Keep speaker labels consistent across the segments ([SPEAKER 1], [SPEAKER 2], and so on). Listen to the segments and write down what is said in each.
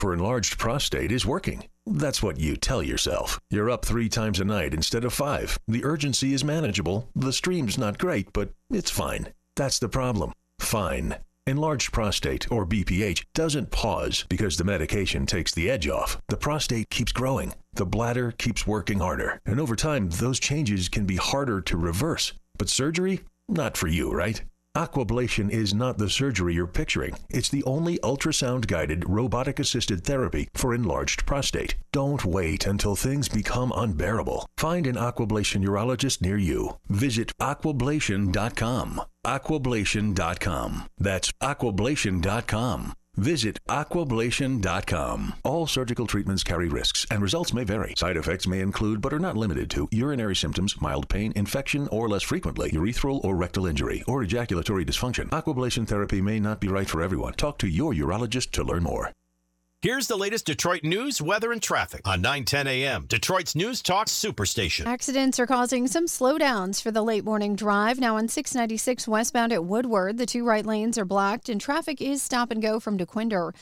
[SPEAKER 1] for enlarged prostate is working. That's what you tell yourself. You're up 3 times a night instead of 5. The urgency is manageable. The stream's not great, but it's fine. That's the problem. Fine. Enlarged prostate, or BPH, doesn't pause because the medication takes the edge off. The prostate keeps growing. The bladder keeps working harder. And over time, those changes can be harder to reverse. But surgery? Not for you, right? Aquablation is not the surgery you're picturing. It's the only ultrasound-guided, robotic-assisted therapy for enlarged prostate. Don't wait until things become unbearable. Find an Aquablation urologist near you. Visit aquablation.com. Aquablation.com. That's aquablation.com. Visit aquablation.com. All surgical treatments carry risks, and results may vary. Side effects may include, but are not limited to, urinary symptoms, mild pain, infection, or less frequently, urethral or rectal injury, or ejaculatory dysfunction. Aquablation therapy may not be right for everyone. Talk to your urologist to learn more.
[SPEAKER 2] Here's the latest Detroit news, weather, and traffic on 9:10 a.m. Detroit's News Talk Superstation.
[SPEAKER 3] Accidents are causing some slowdowns for the late morning drive. Now on 696 westbound at Woodward, the 2 right lanes are blocked and traffic is stop and go from DeQuinder.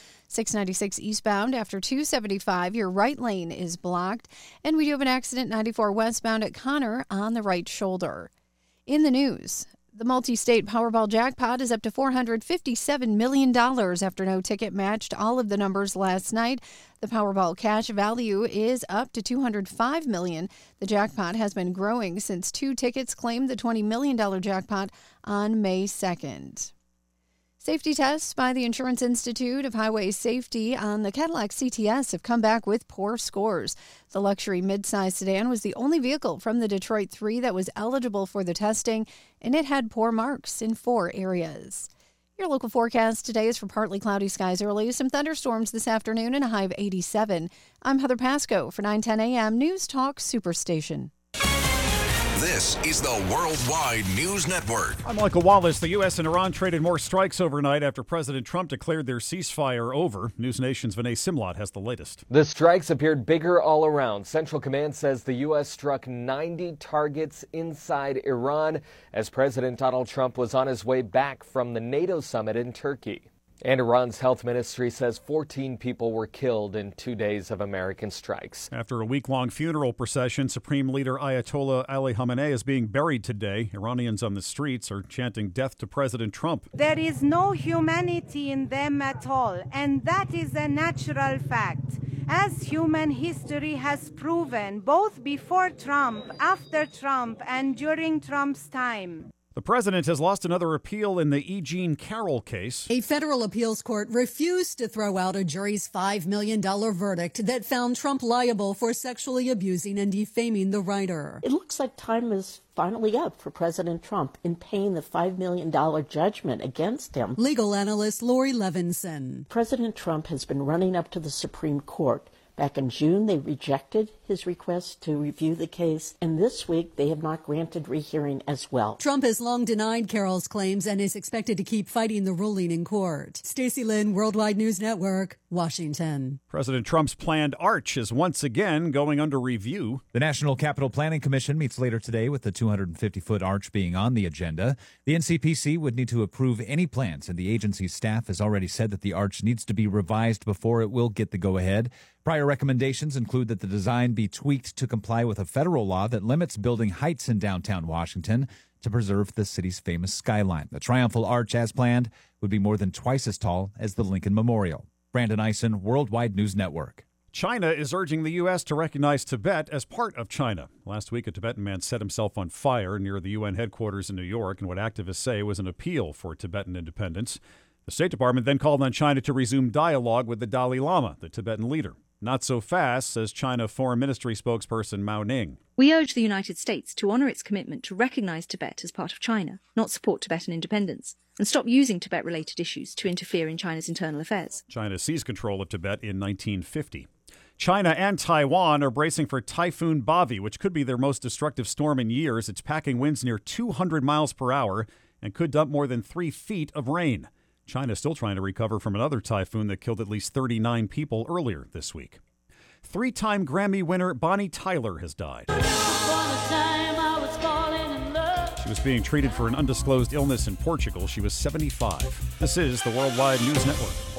[SPEAKER 3] 696 eastbound after 275, your right lane is blocked. And we do have an accident 94 westbound at Connor on the right shoulder. In the news, the multi-state Powerball jackpot is up to $457 million after no ticket matched all of the numbers last night. The Powerball cash value is up to $205 million. The jackpot has been growing since 2 tickets claimed the $20 million jackpot on May 2nd. Safety tests by the Insurance Institute of Highway Safety on the Cadillac CTS have come back with poor scores. The luxury midsize sedan was the only vehicle from the Detroit 3 that was eligible for the testing, and it had poor marks in 4 areas. Your local forecast today is for partly cloudy skies early, some thunderstorms this afternoon, and a high of 87. I'm Heather Pasco for 9:10 a.m. News Talk Superstation.
[SPEAKER 4] This is the Worldwide News Network.
[SPEAKER 5] I'm Michael Wallace. The U.S. and Iran traded more strikes overnight after President Trump declared their ceasefire over. News Nation's Vinay Simlot has the latest.
[SPEAKER 6] The strikes appeared bigger all around. Central Command says the U.S. struck 90 targets inside Iran as President Donald Trump was on his way back from the NATO summit in Turkey. And Iran's health ministry says 14 people were killed in 2 days of American strikes.
[SPEAKER 5] After a week-long funeral procession, Supreme Leader Ayatollah Ali Khamenei is being buried today. Iranians on the streets are chanting death to President Trump.
[SPEAKER 7] There is no humanity in them at all, and that is a natural fact. As human history has proven, both before Trump, after Trump, and during Trump's time.
[SPEAKER 5] The president has lost another appeal in the E. Jean Carroll case.
[SPEAKER 8] A federal appeals court refused to throw out a jury's $5 million verdict that found Trump liable for sexually abusing and defaming the writer.
[SPEAKER 9] It looks like time is finally up for President Trump in paying the $5 million judgment against him.
[SPEAKER 8] Legal analyst Lori Levinson.
[SPEAKER 9] President Trump has been running up to the Supreme Court. Back in June, they rejected his request to review the case, and this week they have not granted rehearing as well.
[SPEAKER 8] Trump has long denied Carroll's claims and is expected to keep fighting the ruling in court. Stacey Lynn, Worldwide News Network, Washington.
[SPEAKER 5] President Trump's planned arch is once again going under review.
[SPEAKER 10] The National Capital Planning Commission meets later today with the 250-foot arch being on the agenda. The NCPC would need to approve any plans, and the agency's staff has already said that the arch needs to be revised before it will get the go-ahead. Prior recommendations include that the design be tweaked to comply with a federal law that limits building heights in downtown Washington to preserve the city's famous skyline. The triumphal arch, as planned, would be more than twice as tall as the Lincoln Memorial. Brandon Eisen, Worldwide News Network.
[SPEAKER 5] China is urging the U.S. to recognize Tibet as part of China. Last week, a Tibetan man set himself on fire near the UN headquarters in New York in what activists say was an appeal for Tibetan independence. The State Department then called on China to resume dialogue with the Dalai Lama, the Tibetan leader. Not so fast, says China Foreign Ministry spokesperson Mao Ning.
[SPEAKER 11] We urge the United States to honor its commitment to recognize Tibet as part of China, not support Tibetan independence, and stop using Tibet-related issues to interfere in China's internal affairs.
[SPEAKER 5] China seized control of Tibet in 1950. China and Taiwan are bracing for Typhoon Bavi, which could be their most destructive storm in years. It's packing winds near 200 miles per hour and could dump more than 3 feet of rain. China is still trying to recover from another typhoon that killed at least 39 people earlier this week. 3-time Grammy winner Bonnie Tyler has died. She was being treated for an undisclosed illness in Portugal. She was 75. This is the Worldwide News Network.